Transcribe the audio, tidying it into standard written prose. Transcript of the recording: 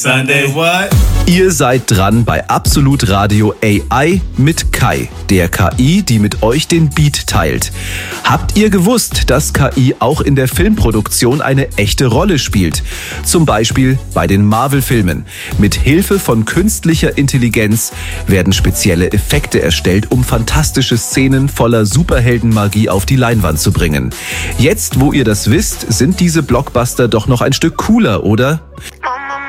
Sunday what? Ihr seid dran bei Absolut Radio AI mit Kai, der KI, die mit euch den Beat teilt. Habt ihr gewusst, dass KI auch in der Filmproduktion eine echte Rolle spielt? Zum Beispiel bei den Marvel-Filmen. Mit Hilfe von künstlicher Intelligenz werden spezielle Effekte erstellt, um fantastische Szenen voller Superheldenmagie auf die Leinwand zu bringen. Jetzt, wo ihr das wisst, sind diese Blockbuster doch noch ein Stück cooler, oder?